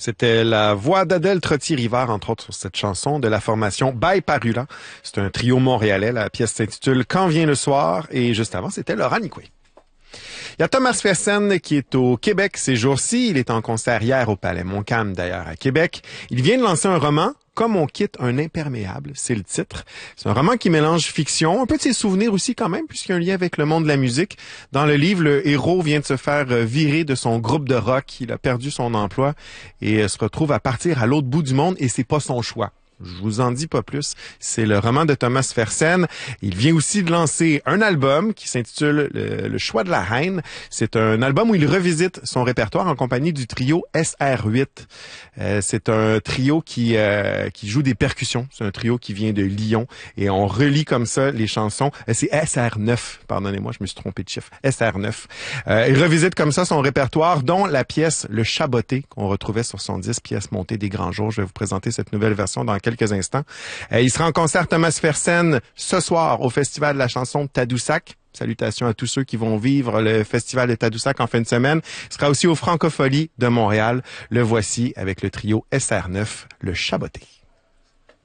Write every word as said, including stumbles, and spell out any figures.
C'était la voix d'Adèle Trottier-Rivard, entre autres, sur cette chanson de la formation By Parula. C'est un trio montréalais. La pièce s'intitule « Quand vient le soir » et juste avant, c'était Laura Nicoué. Il y a Thomas Fersen qui est au Québec ces jours-ci. Il est en concert hier au Palais Montcalm, d'ailleurs, à Québec. Il vient de lancer un roman, « Comme on quitte un imperméable », c'est le titre. C'est un roman qui mélange fiction, un peu de ses souvenirs aussi quand même, puisqu'il y a un lien avec le monde de la musique. Dans le livre, le héros vient de se faire virer de son groupe de rock. Il a perdu son emploi et se retrouve à partir à l'autre bout du monde et c'est pas son choix. Je vous en dis pas plus. C'est le roman de Thomas Fersen. Il vient aussi de lancer un album qui s'intitule le, le Choix de la Reine. C'est un album où il revisite son répertoire en compagnie du trio S R huit. Euh, c'est un trio qui euh, qui joue des percussions. C'est un trio qui vient de Lyon et on relie comme ça les chansons. Euh, c'est S R neuf. Pardonnez-moi, je me suis trompé de chiffre. S R neuf. Euh, il revisite comme ça son répertoire, dont la pièce Le Chaboté qu'on retrouvait sur son disque Pièce montée des grands jours. Je vais vous présenter cette nouvelle version dans quelques quelques instants. Euh, il sera en concert Thomas Fersen ce soir au Festival de la chanson de Tadoussac. Salutations à tous ceux qui vont vivre le Festival de Tadoussac en fin de semaine. Il sera aussi au Francofolie de Montréal. Le voici avec le trio S R neuf, Le Chaboté.